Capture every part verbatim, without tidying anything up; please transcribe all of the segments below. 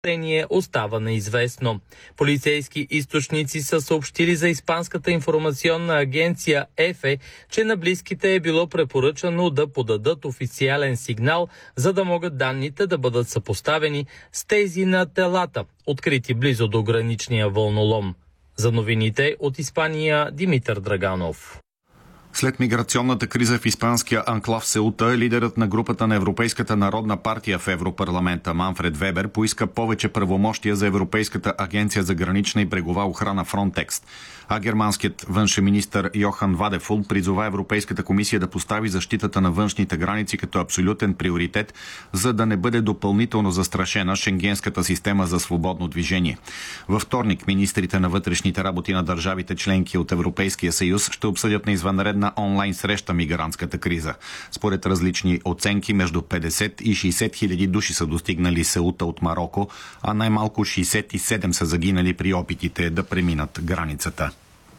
остава неизвестно. Полицейски източници са съобщили за испанската информационна агенция ЕФЕ, че на близките е било препоръчано да подадат официален сигнал, за да могат данните да бъдат съпоставени с тези на телата, открити близо до граничния вълнолом. За новините от Испания, Димитър Драганов. След миграционната криза в испанския анклав Сеута, лидерът на групата на Европейската народна партия в Европарламента Манфред Вебер поиска повече правомощия за Европейската агенция за гранична и брегова охрана Фронтекс. А германският външен министър Йохан Вадефул призова Европейската комисия да постави защитата на външните граници като абсолютен приоритет, за да не бъде допълнително застрашена шенгенската система за свободно движение. Във вторник министрите на вътрешните работи на държавите членки от Европейския съюз ще обсъдят на извънредна онлайн среща мигрантската криза. Според различни оценки, между петдесет и шейсет хиляди души са достигнали Сеута от Мароко, а най-малко шейсет и седем са загинали при опитите да преминат границата.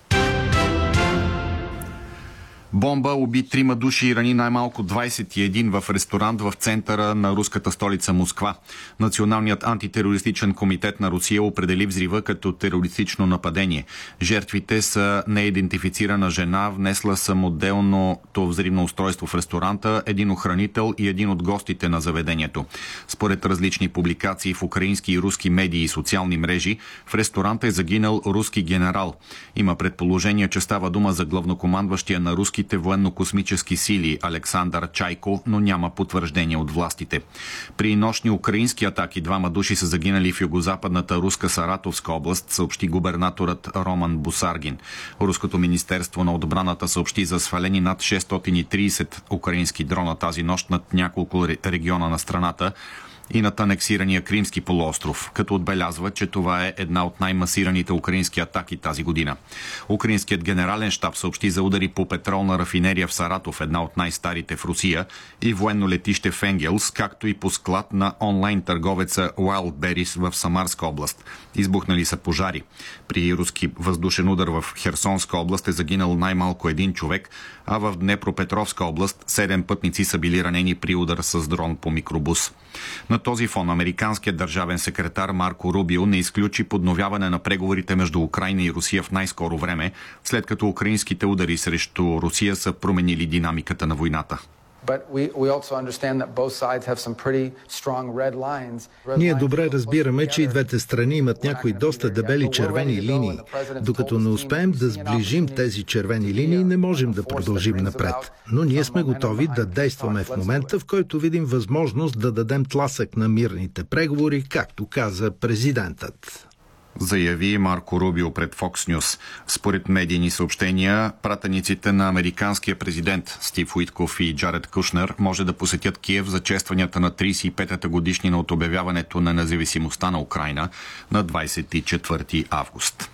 Бомба уби трима души и рани най-малко двайсет и един в ресторант в центъра на руската столица Москва. Националният антитерористичен комитет на Русия определи взрива като терористично нападение. Жертвите са неидентифицирана жена, внесла самоделното взривно устройство в ресторанта, един охранител и един от гостите на заведението. Според различни публикации в украински и руски медии и социални мрежи, в ресторанта е загинал руски генерал. Има предположение, че става дума за главнокомандващия на руски военно-космически сили Александър Чайко, но няма потвърждение от властите. При нощни украински атаки двама души са загинали в югозападната руска Саратовска област, съобщи губернаторът Роман Бусаргин. Руското министерство на отбраната съобщи за свалени над шестстотин и трийсет украински дрона тази нощ над няколко региона на страната и над анексирания Кримски полуостров, като отбелязва, че това е една от най-масираните украински атаки тази година. Украинският генерален щаб съобщи за удари по петролна рафинерия в Саратов, една от най-старите в Русия, и военно летище в Енгелс, както и по склад на онлайн търговеца Wildberries в Самарска област. Избухнали са пожари. При руски въздушен удар в Херсонска област е загинал най-малко един човек, а в Днепропетровска област седем пътници са били ранени при удар с дрон по микробус. На този фон американският държавен секретар Марко Рубио не изключи подновяване на преговорите между Украйна и Русия в най-скоро време, след като украинските удари срещу Русия са променили динамиката на войната. Ние добре разбираме, че и двете страни имат някои доста дебели червени линии. Докато не успеем да сближим тези червени линии, не можем да продължим напред. Но ние сме готови да действаме в момента, в който видим възможност да дадем тласък на мирните преговори, както каза президентът. Заяви Марко Рубио пред Fox News. Според медийни съобщения, пратениците на американския президент Стив Уитков и Джаред Кушнер може да посетят Киев за честванията на трийсет и петата годишнина от обявяването на независимостта на Украйна на двайсет и четвърти август.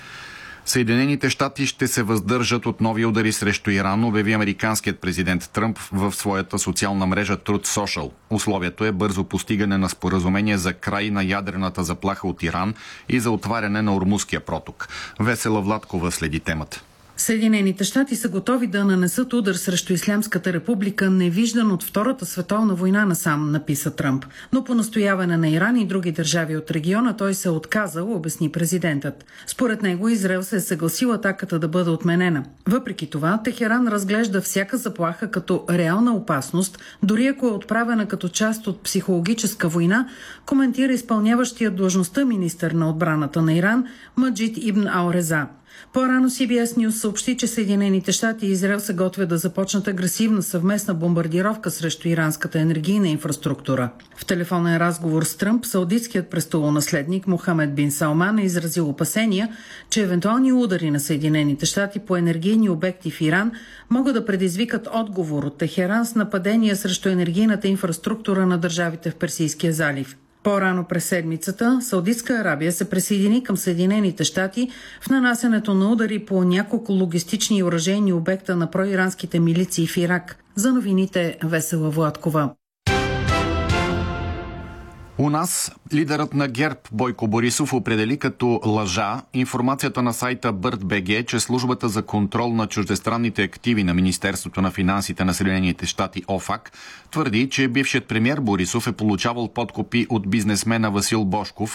Съединените щати ще се въздържат от нови удари срещу Иран, обяви американският президент Тръмп в своята социална мрежа Truth Social. Условието е бързо постигане на споразумение за край на ядрената заплаха от Иран и за отваряне на Ормузския проток. Весела Владкова следи темата. Съединените щати са готови да нанесат удар срещу Ислямската република, невиждан от Втората световна война насам, написа Тръмп. Но по настояване на Иран и други държави от региона той се е отказал, обясни президентът. Според него Израел се е съгласил атаката да бъде отменена. Въпреки това, Техеран разглежда всяка заплаха като реална опасност, дори ако е отправена като част от психологическа война, коментира изпълняващия длъжността министър на отбраната на Иран Маджид Ибн Ал-Реза. По-рано Си Би Ес News съобщи, че Съединените щати и Израел се готвят да започнат агресивна съвместна бомбардировка срещу иранската енергийна инфраструктура. В телефонен разговор с Тръмп, саудитският престолонаследник Мохамед бин Салман е изразил опасения, че евентуални удари на Съединените щати по енергийни обекти в Иран могат да предизвикат отговор от Техеран с нападения срещу енергийната инфраструктура на държавите в Персийския залив. По-рано през седмицата Саудитска Арабия се присъедини към Съединените щати в нанасянето на удари по няколко логистични и оръжейни обекта на проиранските милиции в Ирак. За новините Весела Владкова. У нас лидерът на ГЕРБ Бойко Борисов определи като лъжа информацията на сайта Бърд.бг, че службата за контрол на чуждестранните активи на Министерството на финансите на Съединените щати ОФАК твърди, че бившият премиер Борисов е получавал подкупи от бизнесмена Васил Божков